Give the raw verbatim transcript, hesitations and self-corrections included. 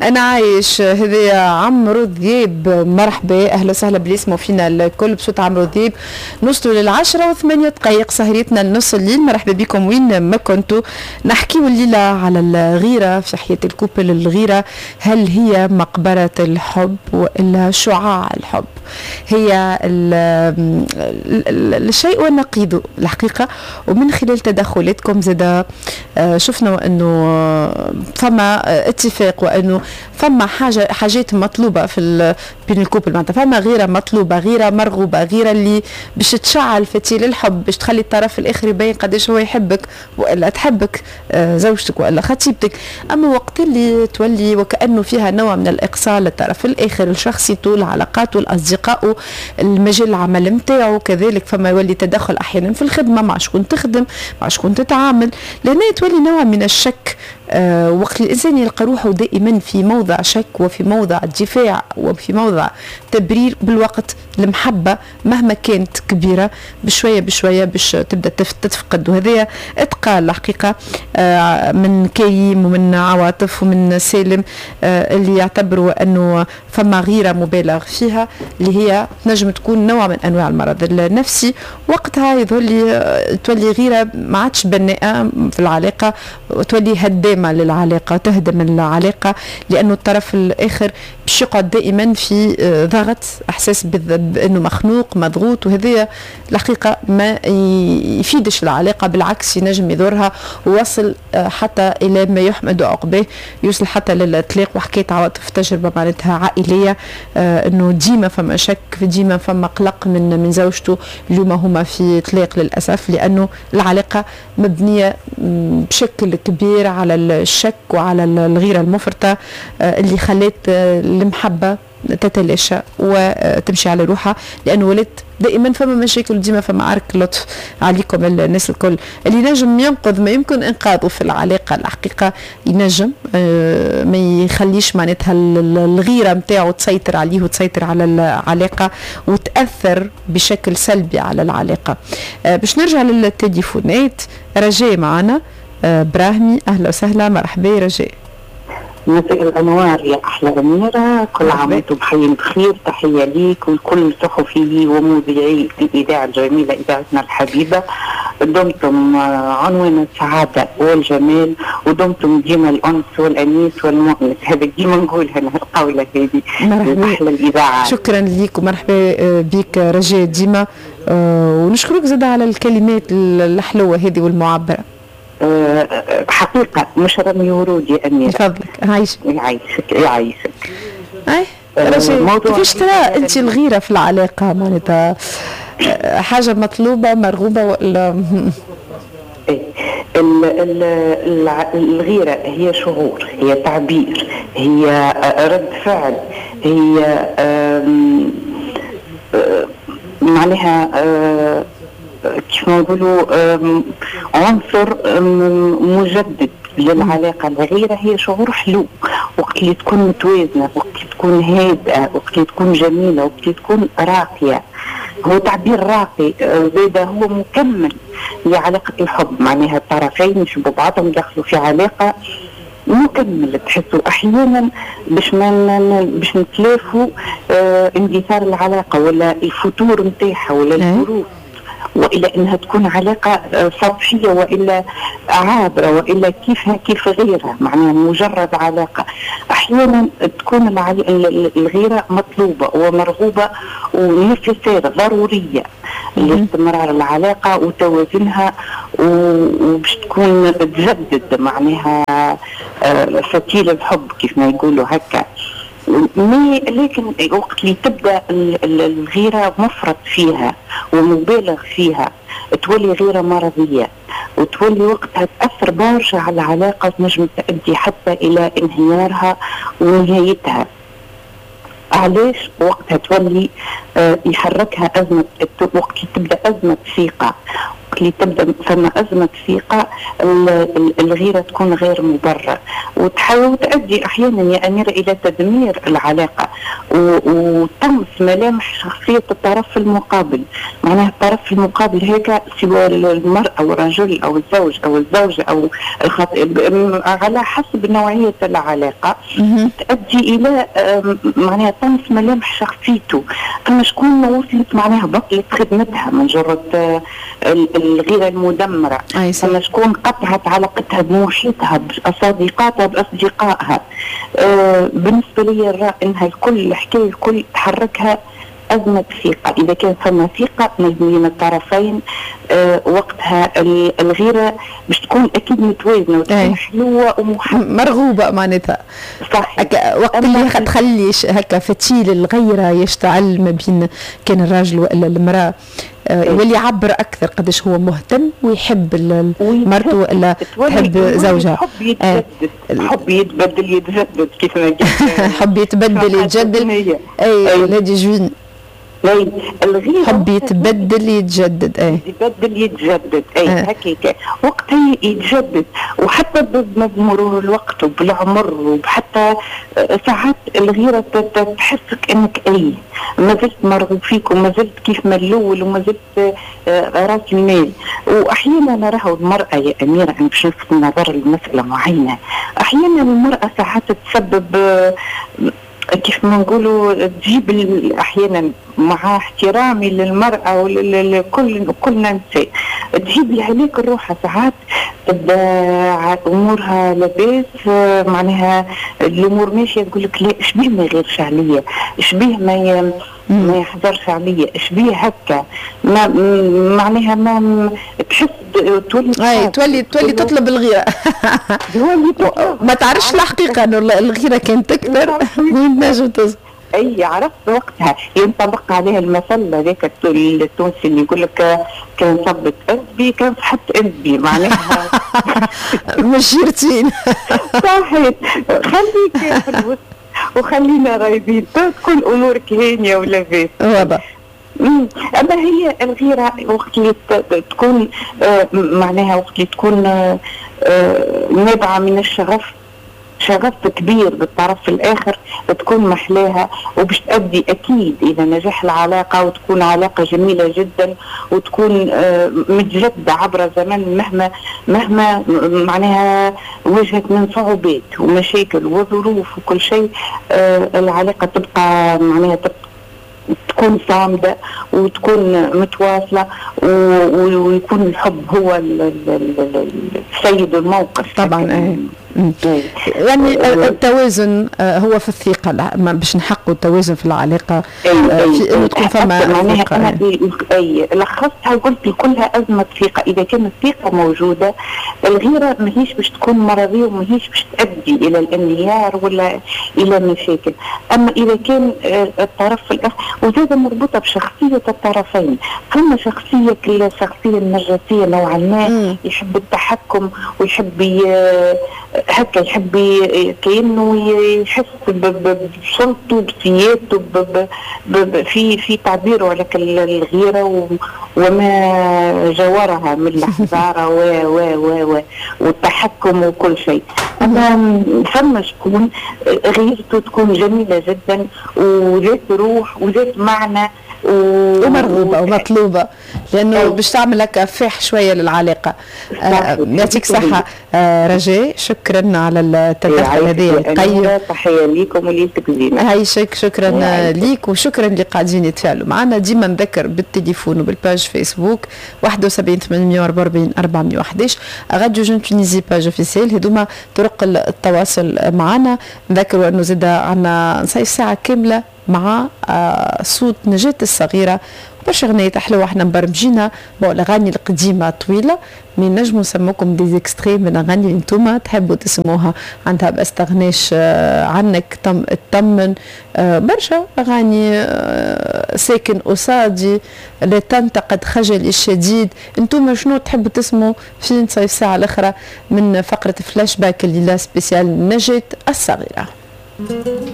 انا عايش. هذا عمرو ذيب، مرحبا اهلا وسهلا باللي يسمعوا فينا الكل بصوت عمرو ذيب. نوصلوا للعشرة وثمانية دقائق سهريتنا لنص الليل. مرحبا بكم وين ما كنتوا. نحكيوا الليله على الغيره في حياه الكوبل. الغيره هل هي مقبره الحب والا شعاع الحب؟ هي الشيء ونقيضه الحقيقه. ومن خلال تدخلاتكم زاد شفنا انه فما اتفاق وانه فما حاجه حاجات مطلوبه في بين الكوبل، معناتها فما غيره مطلوبه، غيره مرغوبه، غيره اللي باش تشعل فتيل الحب، باش تخلي الطرف الاخر يبين قداش هو يحبك والا تحبك زوجتك والا خطيبتك. اما وقت اللي تولي وكانه فيها نوع من الاقصاء للطرف الاخر، لشخصيته، لعلاقاته، لاصدقائه، المجال العمل نتاعو كذلك، فما يولي تدخل احيانا في الخدمه مع شكون تخدم، مع شكون تتعامل، لهنا تولي نوع من الشك. أه وقت الإنسان يلقى روحه دائما في موضع شك وفي موضع دفاع وفي موضع تبرير، بالوقت المحبة مهما كانت كبيرة بشوية بشوية باش تبدأ تتفقد. وهذا اتقال الحقيقة أه من كريم ومن عواطف ومن سالم أه اللي يعتبروا أنه فما غيرة مبالغ فيها اللي هي نجم تكون نوع من أنواع المرض النفسي. وقتها يظل تولي غيرة ما عادش بناءة في العلاقة وتولي هدامة للعلاقة، تهدم العلاقة، لأنه الطرف الآخر باش يقعد دائما في ضغط، إحساس بأنه مخنوق مضغوط. وهذه الحقيقة ما يفيدش العلاقة، بالعكس ينجم يضرها ويوصل حتى إلى ما يحمد عقباه، يوصل حتى للإطلاق. وحكيت عواطف تجربة معناتها عائلية أنه ديما فما شك، ديما فما قلق من من زوجته. اليوم هما في إطلاق للأسف، لأنه العلاقة مبنية بشكل كبير على الشك وعلى الغيرة المفرطة اللي خلت المحبة تتلاشى وتمشي على روحها، لأنه ولد دائما فما مشاكل، ديما فما عرك. لطف عليكم الناس الكل اللي نجم ينقذ ما يمكن إنقاذه في العلاقة الحقيقة، ينجم ما يخليش معناتها الغيرة متاعه تسيطر عليه وتسيطر على العلاقة وتأثر بشكل سلبي على العلاقة. باش نرجع للتليفونات. رجاء معنا براهمي، أهلا وسهلا. مرحبا رجاء. مساء الأنوار يا أحلى أميرة، كل عام وأنتم بخير بخير. تحية ليك ولكل صحفيي ومذيعي الإذاعة الجميلة إذاعتنا الحبيبة. دمتم عنوان السعادة والجمال، ودمتم ديما الأنس والأنيس والمؤنس. هذا ديما نقولها القولة هذه. أحلى الإذاعة. شكرا لك ومرحبا بك رجاء ديما، ونشكرك زاد على الكلمات الحلوة هذه والمعبرة. أه حقيقة مش رمي ورود يا أميرة. تفضلك. عايشك يعيشك يعيشك. أي رجاء، كيفاش ترى أنت الغيرة في العلاقة؟ معناتها حاجة مطلوبة مرغوبة ولا؟ إيه الغيرة هي شعور، هي تعبير، هي رد فعل، هي معناها كيف ما نقولوا عنصر مجدد للعلاقة. الغيرة هي شعور حلو وقت اللي تكون متوازنة، وقت اللي تكون هادئة، وقت اللي تكون جميلة، وقت اللي تكون راقية. هو تعبير راقي زيدا، هو مكمل لعلاقة الحب. معناها الطرفين يشبوا بعضهم يدخلوا في علاقة مكمل. تحسوا احيانا باش ما باش نتلافوا اه اندثار العلاقة ولا الفتور نتاعها ولا الفروق، وإلا أنها تكون علاقة سطحية وإلا عابرة وإلا كيفها كيف غيرها، معناها مجرد علاقة. أحيانا تكون الغيرة مطلوبة ومرغوبة ونفسية ضرورية لاستمرار العلاقة وتوازنها، وباش تكون تجدد معناها فتيل الحب كيف ما يقولوا هكا. لكن وقت اللي تبدا الغيره مفرط فيها ومبالغ فيها تولي غيره مرضيه، وتولي وقتها تاثر برشا على العلاقه، تنجم تؤدي حتى الى انهيارها ونهايتها. علاش؟ وقتها تولي يحركها ازمه، وقت تبدا ازمه ثقه، وقت اللي تبدا فما ازمه ثقه الغيره تكون غير مبرره وتحاول وتؤدي احيانا يا اميره الى تدمير العلاقه وتطمس ملامح شخصيه الطرف المقابل. معناها الطرف المقابل هيك سواء المراه والرجل او الزوج او الزوجه او الخطيب على حسب نوعيه العلاقه تؤدي الى معناها طمس ملامح شخصيته. فما شكون وصلت معناها بطلت خدمتها من جرة الغيرة المدمرة، فما شكون قطعت علاقتها بمحيطها بصديقاتها بأصدقائها. آه بالنسبة لي نرى انها الكل الحكاية الكل تحركها أزمة ثقة. إذا كان فما ثقة من الطرفين آه وقتها الغيرة باش تكون أكيد متوازنة وتكون حلوة ومحبة مرغوبة معناتها. صحيح. وقت اللي تخلي هكا فتيل الغيرة يشتعل ما بين كان الراجل ولا المرأة آه يولي يعبر أكثر قداش هو مهتم ويحب مرته ولا تحب زوجها. الحب يتجدد، الحب يتبدل يتجدد كيف ما قلت. حب يتبدل يتجدد. أي نادي جوين. الغيرة حب يتبدل يتجدد. اي يتبدل يتجدد اي آه. هكاك وقتها يتجدد وحتى بمرور الوقت وبالعمر وحتى ساعات الغيرة تحسك انك اي ما زلت مرغوب فيك وما زلت كيف ما الاول وما زلت راس المال. واحيانا نراه المرأة يا اميرة انا باش نلفت النظر لمسألة معينة. احيانا المرأة ساعات تسبب كيف ما نقولوا تجيب احيانا مع احترامي للمراه ولكل كلنا نساء تجيب عليك الروحه ساعات تبدا امورها لاباس معناها الامور ماشيه تقول لك لا شبيه ما يغيرش عليا شبيه ما ما يحضرش عليا شبيه هكا ما معناها ما تحس تولي اي تولي تولي تطلب الغيره. ما تعرفش الحقيقه انه الغيره كانت تكثر وين نجم تصل. اي عرفت وقتها ينطبق عليها المثل هذاك التونسي اللي يقول لك كان صبت قلبي كان صحت قلبي معناها مشيرتين. صحيح. خليك في الوسط وخلينا رايدين تكون امورك هانيه ولاباس. واضح. اما هي الغيره وقت اللي تكون آه معناها وقت اللي تكون آه نابعه من الشغف شغف كبير بالطرف الاخر تكون محلاها وباش تؤدي اكيد الى نجاح العلاقه وتكون علاقه جميله جدا وتكون آه متجدده عبر زمن مهما مهما معناها واجهت من صعوبات ومشاكل وظروف وكل شيء. آه العلاقه تبقى معناها تبقى تكون صامدة وتكون متواصلة ويكون الحب هو السيد الموقف. طبعا ايه. يعني التوازن هو في الثقة باش نحققوا التوازن في العلاقة في انه تكون فما ثقة. انا اي لخصتها قلت كلها أزمة ثقة. اذا كانت الثقة موجودة الغيرة ماهيش باش تكون مرضية وماهيش باش تؤدي الى الانهيار ولا الى مشاكل. اما اذا كان الطرف الاخر وزاد مربوطة بشخصية الطرفين. ثم شخصية الشخصية النرجسية نوعا ما يحب التحكم ويحب هكا يحب كأنه يحس بسلطته بسيادته في في تعبيره على الغيرة وما جاورها من الحضارة و و و والتحكم وكل شيء. أما فما شكون غيرته تكون جميلة جدا وذات روح وذات معنى ومرغوبة ومطلوبة لأنه باش تعمل لك فح شوية للعلاقة. يعطيك صحة رجاء. شكرا على التدخل هذه القيم. تحية ليكم وليلتك زينة. هاي شك شكرا ليك وشكرا اللي قاعدين يتفاعلوا معنا. ديما نذكر بالتليفون وبالباج فيسبوك واحد وسبعين ثمانمية وأربعة وأربعين أربعمية وأحداش راديو جون تونيزي باج اوفيسيال. هذوما طرق التواصل معنا. نذكروا انه زاد عندنا نصيف ساعة كاملة مع آه صوت نجاة الصغيرة برشا غنيات حلوة احنا مبرمجينا. بون الاغاني القديمة طويلة من نجموا نسموكم دي اكستري من اغاني اللي انتوما تحبوا تسموها. عندها باستغناش آه عنك تم اطمن آه برشا اغاني آه ساكن قصادي لا تنتقد خجلي الشديد. انتوما شنو تحبوا تسموا في نصيف ساعة الاخرى من فقرة فلاش باك اللي لا سبيسيال نجاة الصغيرة.